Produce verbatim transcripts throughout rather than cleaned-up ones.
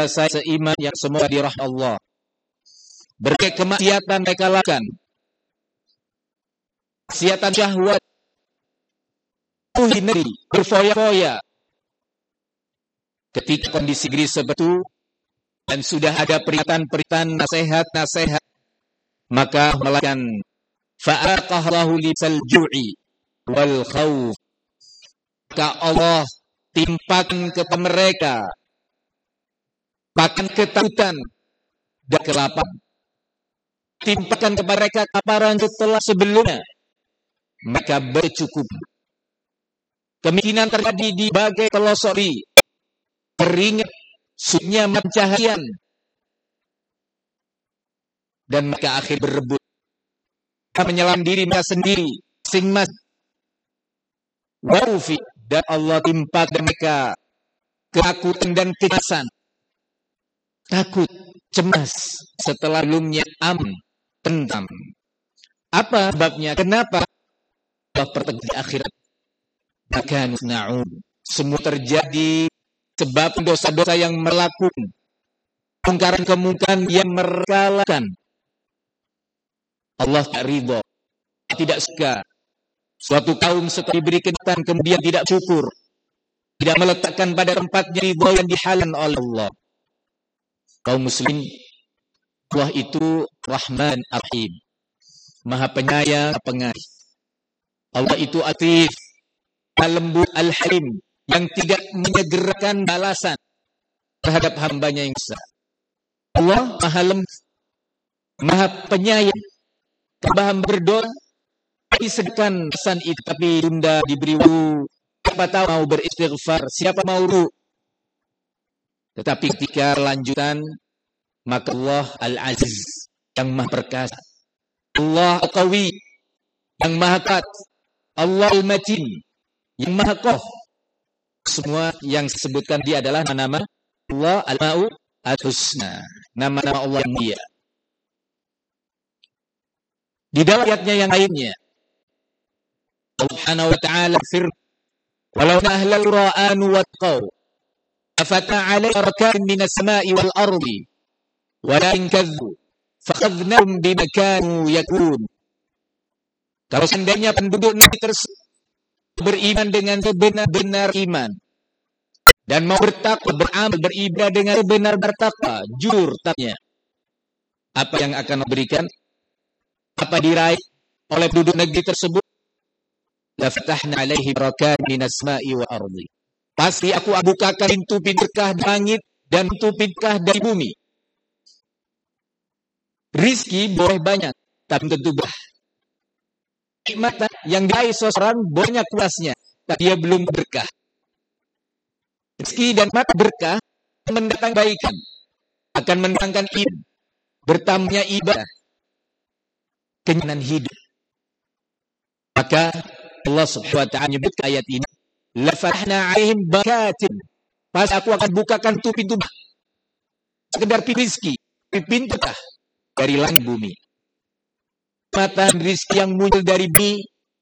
saudara saya seiman yang semoga dirahmati Allah. Berbagai kemaksiatan mereka lakukan. Maksiatan syahwat, negeri, berfoya-foya. Ketika kondisi diri seperti itu, dan sudah ada peringatan-peringatan nasihat-nasihat, maka melakukan fa'aqahallahu lisal ju'i wal khawf. Maka Allah timpakan kepada mereka bahkan ketakutan dan kelaparan. Timpakan kepada mereka kelaparan setelah sebelumnya mereka bercukup. Kemungkinan terjadi di bagai pelosok keringat, sunyi pencaharian, dan mereka akhir berebut menyelam diri mereka sendiri sing-mas waufi, dan Allah timpa mereka ketakutan dan kecemasan, takut, cemas setelah belumnya aman, tentram. Apa sebabnya? Kenapa Allah pertegas di akhirat? Bahkan na'ud, semua terjadi sebab dosa-dosa yang melakukan, kemungkaran-kemungkaran yang mereka lakukan. Allah tak ridha, tidak suka. Suatu kaum setelah diberi kenikmatan kemudian tidak syukur, tidak meletakkan pada tempatnya ridha yang dihalalkan oleh Allah. Kaum muslim, Allah itu Rahman Ar-Rahim, Maha Penyayang, Pengasih. Allah itu Atif, Al-Lembut, Al-Halim, yang tidak menyegerakan balasan terhadap hambanya yang besar. Allah Maha Lembut, Maha Penyayang. Kalau hamba berdoa, disegerakan pesan itu, tapi tunda diberi wudu. Siapa tahu mau beristighfar, siapa mau ruh. Tetapi ketika lanjutan, maka Allah Al-Aziz, yang Maha Perkasa, Allah Al-Qawi, yang Maha Kuat, Allah Al-Matin, yang Maha Koh. Semua yang disebutkan dia adalah nama-nama Allah Al-Ma'u Al-Husna, nama-nama Allah yang mulia. Di dalam ayatnya yang lainnya, Allah Subhanahu wa ta'ala firman, walau ahlal qur'an wattaqaw afata 'alayhim barakat minas sama'i wal ardi walakin kadzdzabu fakhadnahum bima kanu yakun. Kalau seandainya penduduk negeri tersebut beriman dengan sebenar-benar iman dan mau bertakwa, beramal, beribadah dengan sebenar-benar takwa, jujur takwa, apa yang akan memberikan, apa diraih oleh penduduk negeri tersebut? La fatahna 'alaihi barakat minas sama'i wal ardi. Pasti aku bukakan pintu-pintu berkah dari langit dan pintu-pintu berkah dari bumi. Rizki boleh banyak, tapi tentu berkah. Nikmat yang diraih seseorang banyak luasnya, tapi dia belum berkah. Rezeki dan mata berkah mendatangkan kebaikan, akan mendatangkan iman, bertambahnya ibadah, kenyamanan hidup. Maka Allah Subhanahu wa ta'ala menyebut ayat ini, la fatahna 'alaihim barakatin. Pas aku akan bukakan tuh pintu sekedar rezeki, pintu berkah dari langit bumi. Mata rezeki yang muncul dari bumi,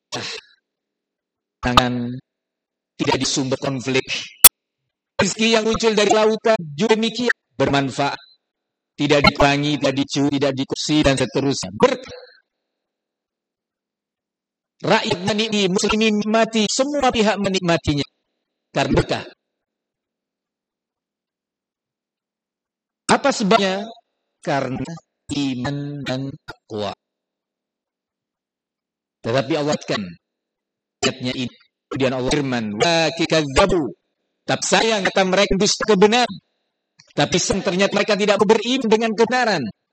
tangan tidak disumber konflik. Rezeki yang muncul dari lautan juga demikian bermanfaat, tidak dikurangi, tidak dicuri, tidak dikusi, dan seterusnya. Berkah. Rakyat menikmati, muslimin menikmati, semua pihak menikmatinya karena berkah. Apa sebabnya? Karena iman dan takwa. Tetapi Allah katakan ayatnya ini, kemudian Allah firman, wa kikadzabu, tapi sayang kata mereka dusta kebenaran, tapi ternyata mereka tidak beriman dengan kebenaran.